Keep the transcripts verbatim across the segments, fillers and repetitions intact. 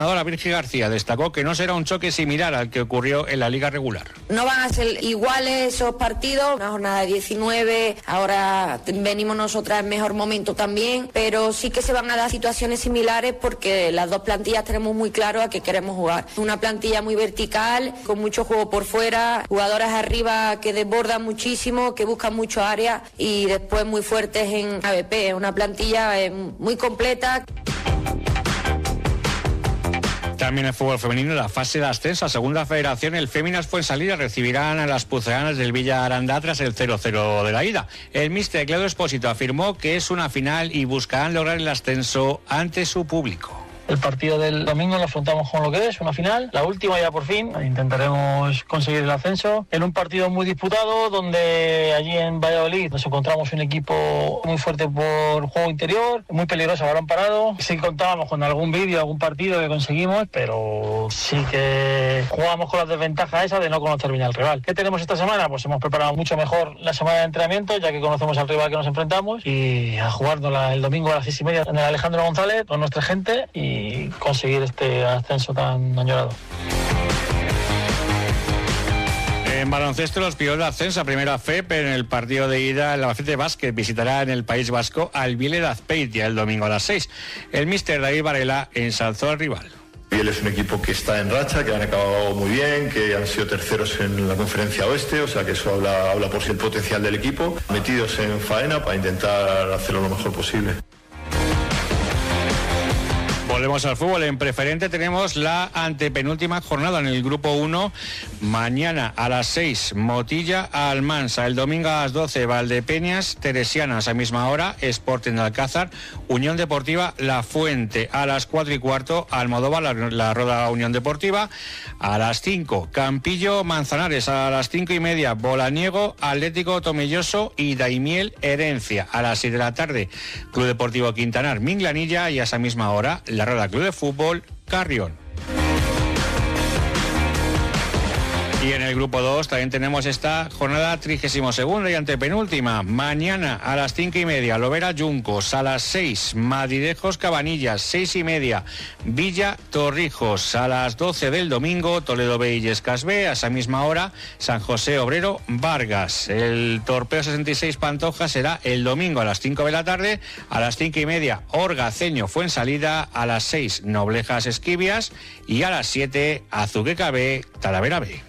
La Virgen García destacó que no será un choque similar al que ocurrió en la liga regular. No van a ser iguales esos partidos, una jornada de diecinueve, ahora venimos nosotras en mejor momento también, pero sí que se van a dar situaciones similares porque las dos plantillas tenemos muy claro a qué queremos jugar. Una plantilla muy vertical, con mucho juego por fuera, jugadoras arriba que desbordan muchísimo, que buscan mucho área y después muy fuertes en A B P, una plantilla muy completa. También en fútbol femenino, la fase de ascenso a Segunda Federación, el Féminas Fuensalida recibirán a las puceanas del Villa Aranda tras el cero cero de la ida. El míster Claudio Espósito afirmó que es una final y buscarán lograr el ascenso ante su público. El partido del domingo lo afrontamos con lo que es, una final, la última ya por fin. Intentaremos conseguir el ascenso en un partido muy disputado donde allí en Valladolid nos encontramos un equipo muy fuerte por juego interior, muy peligroso, balón parado. Sí contábamos con algún vídeo, algún partido que conseguimos, pero sí que jugamos con la desventaja esa de no conocer bien al rival. ¿Qué tenemos esta semana? Pues hemos preparado mucho mejor la semana de entrenamiento, ya que conocemos al rival que nos enfrentamos, y a jugárnosla el domingo a las seis y media en el Alejandro González con nuestra gente y y conseguir este ascenso tan añorado. En baloncesto, los pioneros de ascenso a Primera F E P en el partido de ida, el Albacete Básquet visitará en el País Vasco al Biel de Azpeitia el domingo a las seis. El míster David Varela ensalzó al rival. Biel es un equipo que está en racha, que han acabado muy bien, que han sido terceros en la conferencia oeste, o sea que eso habla, habla por sí el potencial del equipo, metidos en faena para intentar hacerlo lo mejor posible. Volvemos al fútbol. En preferente tenemos la antepenúltima jornada en el grupo uno. Mañana a las seis, Motilla a Almansa. El domingo a las doce, Valdepeñas, Teresianas a misma hora, Sporting de Alcázar, Unión Deportiva La Fuente. A las cuatro y cuarto, Almodóvar, la, la Roda Unión Deportiva. A las cinco, Campillo Manzanares. A las cinco y media, Bolaniego, Atlético Tomelloso y Daimiel Herencia. A las seis de la tarde, Club Deportivo Quintanar, Minglanilla, y a esa misma hora, la Roda Club de Fútbol Carrión. Y en el grupo dos también tenemos esta jornada trigésimo segunda y antepenúltima. Mañana a las cinco y media, Lovera Yuncos. A las seis, Madridejos Cabanillas. Seis y media, Villa Torrijos. A las doce del domingo, Toledo B y Escas B. A esa misma hora, San José Obrero Vargas. El Torpeo sesenta y seis Pantoja será el domingo a las cinco de la tarde. A las cinco y media, Orgaceño Fuensalida. A las seis, Noblejas Esquivias. Y a las siete, Azuqueca B, Talavera B.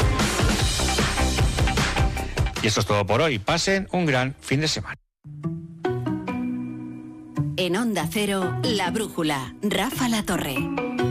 Y esto es todo por hoy. Pasen un gran fin de semana. En Onda Cero, La Brújula, Rafa La Torre.